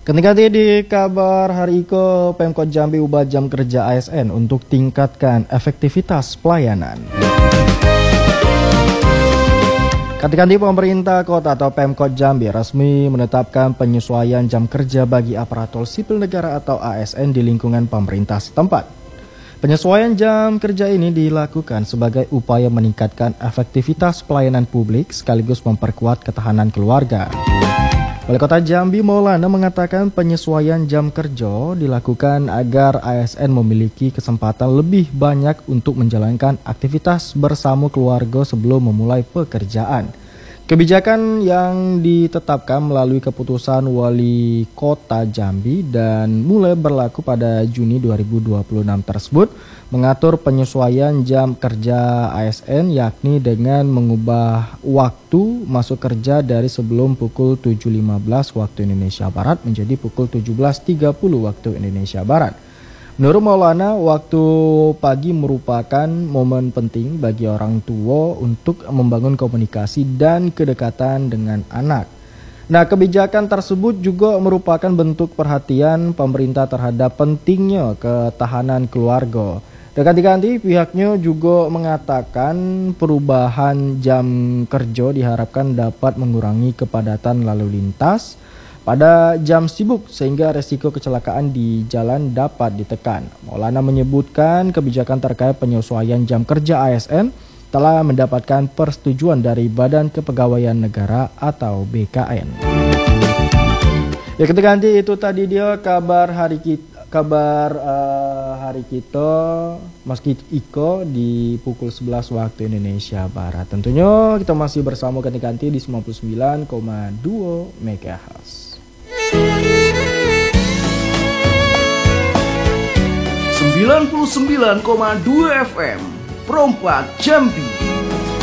Ganti-ganti di kabar hari Iko, Pemkot Jambi ubah jam kerja ASN untuk tingkatkan efektivitas pelayanan. Ganti-ganti pemerintah kota atau Pemkot Jambi resmi menetapkan penyesuaian jam kerja bagi aparatur sipil negara atau ASN di lingkungan pemerintah setempat. Penyesuaian jam kerja ini dilakukan sebagai upaya meningkatkan efektivitas pelayanan publik sekaligus memperkuat ketahanan keluarga. Wali Kota Jambi Maulana mengatakan penyesuaian jam kerja dilakukan agar ASN memiliki kesempatan lebih banyak untuk menjalankan aktivitas bersama keluarga sebelum memulai pekerjaan. Kebijakan yang ditetapkan melalui keputusan Wali Kota Jambi dan mulai berlaku pada Juni 2026 tersebut mengatur penyesuaian jam kerja ASN yakni dengan mengubah waktu masuk kerja dari sebelum pukul 7.15 waktu Indonesia Barat menjadi pukul 17.30 waktu Indonesia Barat. Menurut Maulana, waktu pagi merupakan momen penting bagi orang tua untuk membangun komunikasi dan kedekatan dengan anak. Nah, kebijakan tersebut juga merupakan bentuk perhatian pemerintah terhadap pentingnya ketahanan keluarga. Ganti-ganti pihaknya juga mengatakan perubahan jam kerja diharapkan dapat mengurangi kepadatan lalu lintas pada jam sibuk sehingga resiko kecelakaan di jalan dapat ditekan. Maulana menyebutkan kebijakan terkait penyesuaian jam kerja ASN telah mendapatkan persetujuan dari Badan Kepegawaian Negara atau BKN. Ya, ganti itu tadi dia kabar hari kita Mas Iko di pukul 11 waktu Indonesia Barat. Tentunya kita masih bersama ganti-ganti di 99,2 MHz. 99,2 FM Perompak Jambi.